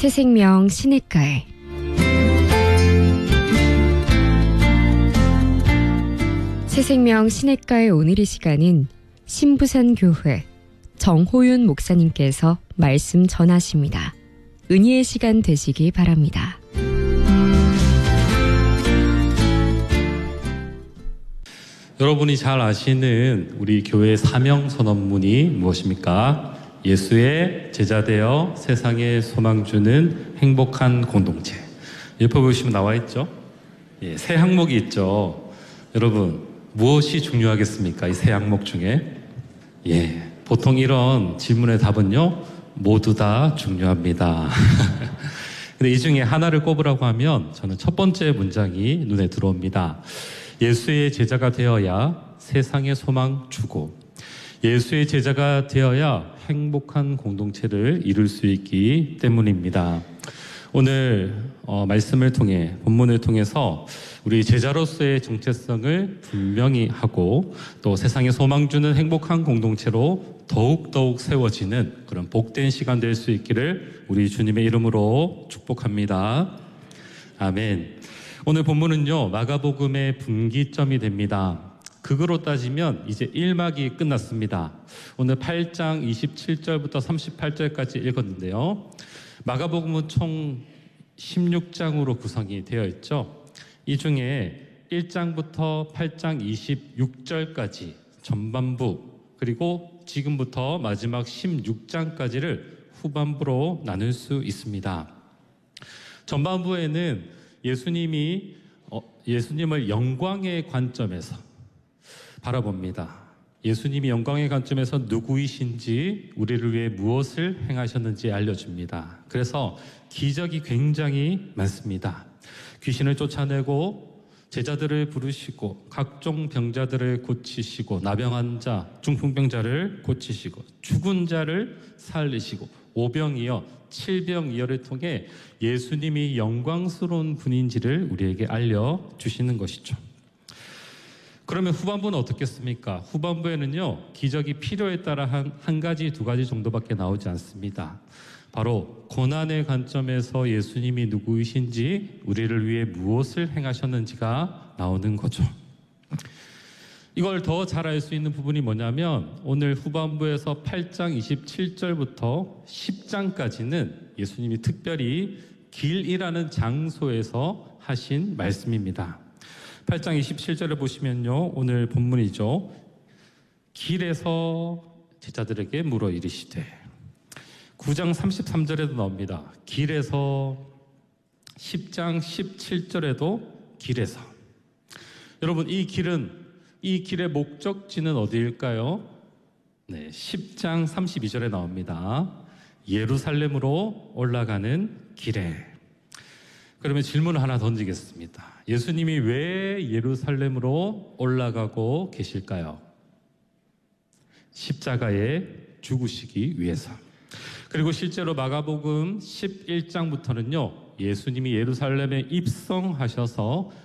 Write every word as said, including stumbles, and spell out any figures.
새생명 시냇가에. 새생명 시냇가의 오늘의 시간은 신부산교회 정호윤 목사님께서 말씀 전하십니다. 은혜의 시간 되시기 바랍니다. 여러분이 잘 아시는 우리 교회의 사명 선언문이 무엇입니까? 예수의 제자 되어 세상에 소망 주는 행복한 공동체. 옆에 보시면 나와 있죠? 예, 세 항목이 있죠. 여러분, 무엇이 중요하겠습니까? 이 세 항목 중에. 예, 보통 이런 질문의 답은요, 모두 다 중요합니다. 근데 이 중에 하나를 꼽으라고 하면 저는 첫 번째 문장이 눈에 들어옵니다. 예수의 제자가 되어야 세상에 소망 주고, 예수의 제자가 되어야 행복한 공동체를 이룰 수 있기 때문입니다. 오늘 어, 말씀을 통해, 본문을 통해서 우리 제자로서의 정체성을 분명히 하고 또 세상에 소망 주는 행복한 공동체로 더욱더욱 세워지는 그런 복된 시간 될 수 있기를 우리 주님의 이름으로 축복합니다. 아멘. 오늘 본문은요, 마가복음의 분기점이 됩니다. 극으로 따지면 이제 일 막이 끝났습니다. 오늘 팔 장 이십칠 절부터 삼십팔 절까지 읽었는데요. 마가복음은 총 십육 장으로 구성이 되어 있죠. 이 중에 일 장부터 팔 장 이십육 절까지 전반부, 그리고 지금부터 마지막 십육 장까지를 후반부로 나눌 수 있습니다. 전반부에는 예수님이 어, 예수님을 영광의 관점에서 바라봅니다. 예수님이 영광의 관점에서 누구이신지, 우리를 위해 무엇을 행하셨는지 알려줍니다. 그래서 기적이 굉장히 많습니다. 귀신을 쫓아내고 제자들을 부르시고 각종 병자들을 고치시고 나병한 자, 중풍병자를 고치시고 죽은 자를 살리시고 오병이어 칠병이어를 통해 예수님이 영광스러운 분인지를 우리에게 알려주시는 것이죠. 그러면 후반부는 어떻겠습니까? 후반부에는요, 기적이 필요에 따라 한, 한 가지, 두 가지 정도밖에 나오지 않습니다. 바로 고난의 관점에서 예수님이 누구이신지, 우리를 위해 무엇을 행하셨는지가 나오는 거죠. 이걸 더 잘 알 수 있는 부분이 뭐냐면, 오늘 후반부에서 팔 장 이십칠 절부터 십 장까지는 예수님이 특별히 길이라는 장소에서 하신 말씀입니다. 팔 장 이십칠 절을 보시면요, 오늘 본문이죠. 길에서 제자들에게 물어 이르시되. 구 장 삼십삼 절에도 나옵니다. 길에서. 십 장 십칠 절에도 길에서. 여러분, 이 길은, 이 길의 목적지는 어디일까요? 네, 십 장 삼십이 절에 나옵니다. 예루살렘으로 올라가는 길에. 그러면 질문을 하나 던지겠습니다. 예수님이 왜 예루살렘으로 올라가고 계실까요? 십자가에 죽으시기 위해서. 그리고 실제로 마가복음 십일 장부터는요, 예수님이 예루살렘에 입성하셔서